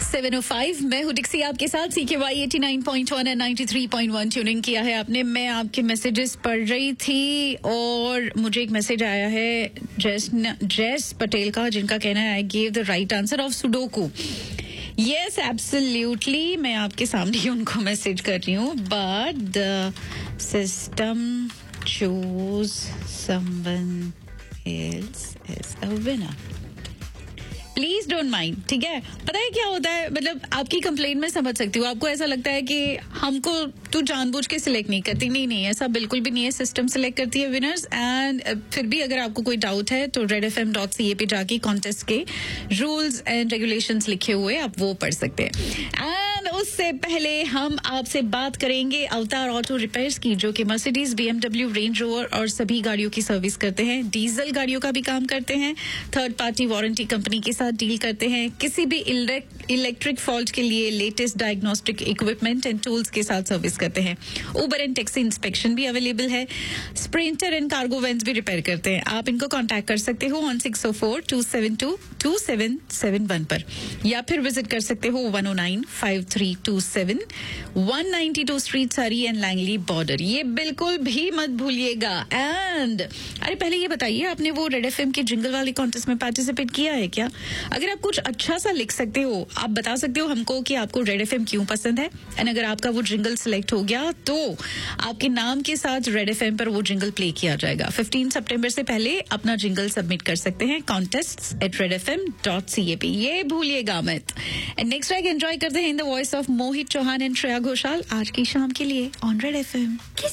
7:05 मैं हूँ डिक्सी आपके साथ CKY 89.1 और 93.1 ट्यूनिंग किया है आपने। मैं आपके मैसेजेस पढ़ रही थी और मुझे एक मैसेज आया है जैस पटेल का, जिनका कहना है I gave the right answer of sudoku. Yes absolutely, मैं आपके सामने ही उनको मैसेज कर रही हूँ, but the system choose someone else as a winner. Please don't mind, ठीक है। पता है क्या होता है, मतलब आपकी कंप्लेंट में समझ सकती हूँ। आपको ऐसा लगता है कि हमको तू जानबूझ के सिलेक्ट नहीं करती। नहीं, ऐसा बिल्कुल भी नहीं है। सिस्टम सिलेक्ट करती है विनर्स। एंड फिर भी अगर आपको कोई डाउट है तो redfm.ca पे जाके कॉन्टेस्ट के रूल्स एंड रेगुलेशंस लिखे हुए आप वो पढ़ सकते हैं। एंड उससे पहले हम आपसे बात करेंगे अवतार ऑटो रिपेयर्स की, जो कि मर्सिडीज, BMW, रेंज रोवर और सभी गाड़ियों की सर्विस करते हैं। डीजल गाड़ियों का भी काम करते हैं। थर्ड पार्टी वारंटी कंपनी के साथ डील करते हैं। किसी भी इलेक्ट्रिक फॉल्ट के लिए latest diagnostic equipment and tools के साथ सर्विस करते हैं। उबर एंड टैक्सी इंस्पेक्शन भी अवेलेबल है। स्प्रिंटर एंड कार्गो वैन्स भी रिपेयर करते हैं। आप इनको कांटेक्ट कर सकते हो ऑन 604-272-2771 पर, या फिर विजिट कर सकते हो 109-5327 192 स्ट्रीट सारी एंड लैंगली बॉर्डर। ये बिल्कुल भी मत भूलिएगा। एंड अरे पहले ये बताइए, आपने वो रेड एफएम के जिंगल वाले कॉन्टेस्ट में पार्टिसिपेट किया है क्या? अगर आप कुछ अच्छा सा लिख सकते हो, आप बता सकते हो हमको कि आपको रेड एफएम क्यों पसंद है। एंड अगर आपका वो जिंगल सिलेक्ट हो गया तो आपके नाम के साथ रेड एफएम पर वो जिंगल प्ले किया जाएगा। 15 सितंबर से पहले अपना जिंगल सबमिट कर सकते हैं contests@redfm.ca पे, ये भूलिएगा मत। एंड नेक्स्ट ट्रैक एंजॉय करते हैं in the voice of Mohit Chauhan and Shreya Ghoshal आज की शाम के लिए ऑन रेड एफएम।